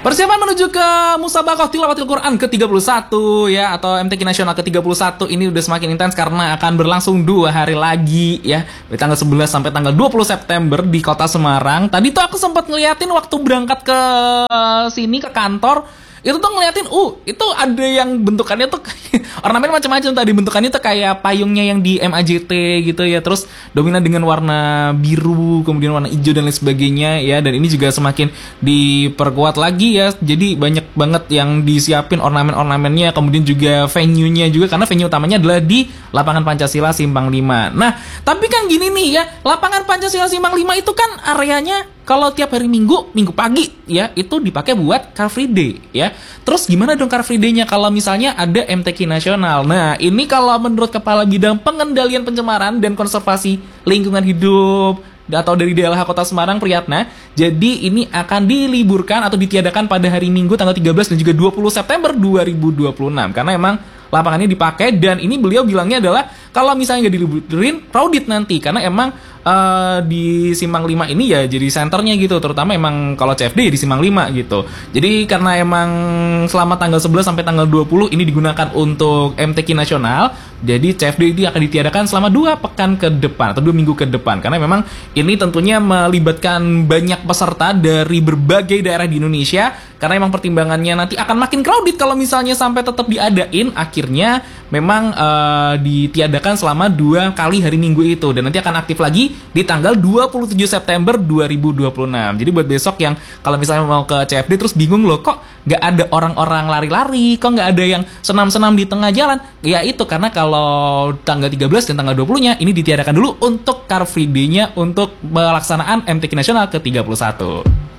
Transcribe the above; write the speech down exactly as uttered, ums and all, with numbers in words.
Persiapan menuju ke Musabaqah Tilawatil Quran ke tiga puluh satu ya, atau M T Q Nasional ke tiga puluh satu ini udah semakin intens karena akan berlangsung dua hari lagi ya, dari tanggal sebelas sampai tanggal dua puluh September di Kota Semarang. Tadi tuh aku sempat ngeliatin waktu berangkat ke sini ke kantor, itu tuh ngeliatin, uh, itu ada yang bentukannya tuh ornamen macam-macam tadi, bentukannya tuh kayak payungnya yang di M A J T gitu ya, terus dominan dengan warna biru, kemudian warna hijau dan lain sebagainya ya, dan ini juga semakin diperkuat lagi ya, jadi banyak banget yang disiapin ornamen-ornamennya, kemudian juga venue-nya juga, karena venue utamanya adalah di Lapangan Pancasila Simpang lima. Nah, tapi kan gini nih ya, Lapangan Pancasila Simpang lima itu kan areanya kalau tiap hari Minggu, Minggu pagi ya, itu dipakai buat Car Free Day ya. Terus gimana dong Car Free Day-nya kalau misalnya ada M T Q Nasional? Nah, ini kalau menurut Kepala Bidang Pengendalian Pencemaran dan Konservasi Lingkungan Hidup atau dari D L H Kota Semarang, Priyatna, jadi ini akan diliburkan atau ditiadakan pada hari Minggu tanggal tiga belas dan juga dua puluh September dua ribu dua puluh enam, karena emang lapangannya dipakai, dan ini beliau bilangnya adalah kalau misalnya nggak diliburin, crowded nanti, karena emang uh, di Simpang lima ini ya jadi senternya gitu, terutama emang kalau C F D di Simpang lima gitu. Jadi karena emang selama tanggal sebelas sampai tanggal dua puluh ini digunakan untuk M T Q Nasional, jadi C F D ini akan ditiadakan selama dua pekan ke depan atau dua minggu ke depan, karena memang ini tentunya melibatkan banyak peserta dari berbagai daerah di Indonesia, karena emang pertimbangannya nanti akan makin crowded kalau misalnya sampai tetap diadain. Akhirnya memang uh, ditiadakan selama dua kali hari Minggu itu, dan nanti akan aktif lagi di tanggal dua puluh tujuh September dua ribu dua puluh enam. Jadi buat besok yang kalau misalnya mau ke C F D terus bingung loh, kok nggak ada orang-orang lari-lari, kok nggak ada yang senam-senam di tengah jalan, ya itu karena kalau tanggal tiga belas dan tanggal dua puluh nya ini ditiadakan dulu untuk Car Free Day-nya untuk pelaksanaan M T Q Nasional ke tiga puluh satu.